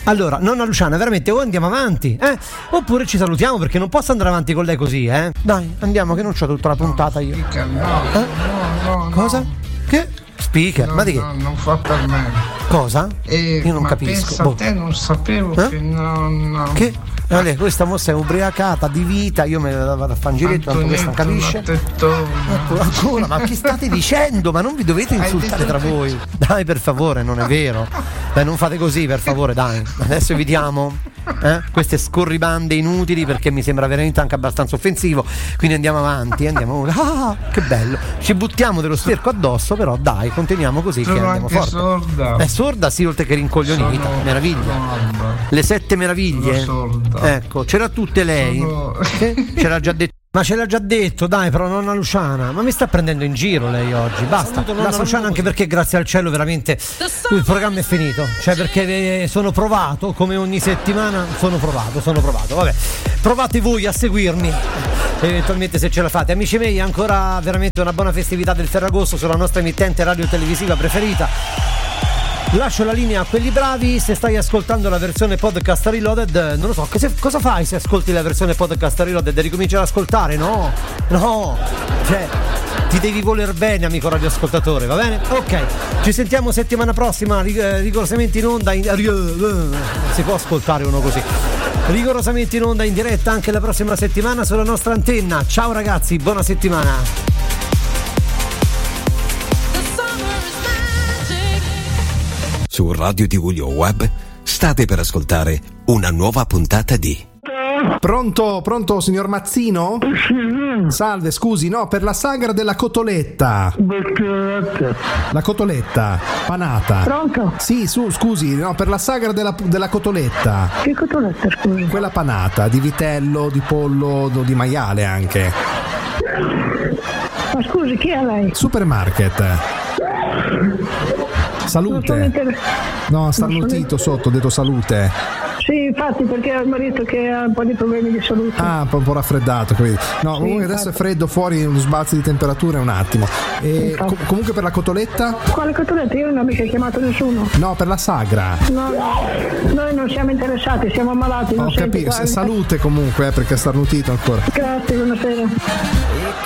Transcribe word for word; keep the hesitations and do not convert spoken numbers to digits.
Allora, nonna Luciana, veramente o andiamo avanti, eh? Oppure ci salutiamo, perché non posso andare avanti con lei così, eh? Dai, andiamo, che non c'ho tutta la puntata io. No, no, eh? no, Cosa? no. Che? Speaker? No, ma di che? No, non fa per me. Cosa? Eh, io non ma capisco. Pensa boh. a te, non sapevo eh? che no, no. Che? Allora, questa mossa è ubriacata di vita, io me la vado a fare un giretto, tanto questa non capisce. Ancora, ma che state dicendo? Ma non vi dovete insultare tra voi. Dai, per favore, non è vero. Dai, non fate così, per favore, dai. Adesso evitiamo eh? queste scorribande inutili, perché mi sembra veramente anche abbastanza offensivo. Quindi andiamo avanti, andiamo. Ah, che bello. Ci buttiamo dello sterco addosso, però dai, continuiamo così. Sono che andiamo anche forte. sorda. È sorda, sì, oltre che rincoglionita. Sono Meraviglia. sorda. Le sette meraviglie. Sono sorda. Ecco, c'era tutte lei. Sono... Ce l'ha già detto. Ma ce l'ha già detto, dai, però nonna Luciana, ma mi sta prendendo in giro lei oggi, basta. Saluto nonna Luciana, anche perché grazie al cielo veramente il programma è finito, cioè perché sono provato, come ogni settimana sono provato, sono provato, vabbè, provate voi a seguirmi, eventualmente se ce la fate. Amici miei, ancora veramente una buona festività del Ferragosto sulla nostra emittente radio-televisiva preferita. Lascio la linea a quelli bravi. Se stai ascoltando la versione podcast reloaded, non lo so, che se, cosa fai se ascolti la versione podcast reloaded e ricominci ad ascoltare? No, no, cioè ti devi voler bene, amico radioascoltatore, va bene? Ok, ci sentiamo settimana prossima, rig- rigorosamente in onda in, rig- si può ascoltare uno così, rigorosamente in onda in diretta anche la prossima settimana sulla nostra antenna. Ciao ragazzi, buona settimana. Su Radio Divulio Web state per ascoltare una nuova puntata di Pronto, pronto signor Mazzino? Salve, scusi, no, per la sagra della cotoletta. La cotoletta, panata. Pronto? Sì, su, scusi, no, per la sagra della, della cotoletta. Che cotoletta, scusi? Quella panata, di vitello, di pollo, di maiale anche. Ma scusi, chi è lei? Supermarket. Salute. No, starnutito sotto, ho detto salute. Sì, infatti, perché ho il marito che ha un po' di problemi di salute. Ah, un po', un po' raffreddato, quindi. No, sì, comunque adesso è freddo fuori, uno sbalzo di temperatura un attimo. E com- comunque per la cotoletta? Quale cotoletta? Io non ho mica chiamato nessuno. No, per la sagra. No, noi non siamo interessati, siamo ammalati. Ho capito, salute comunque, eh, perché è starnutito ancora. Grazie, buonasera.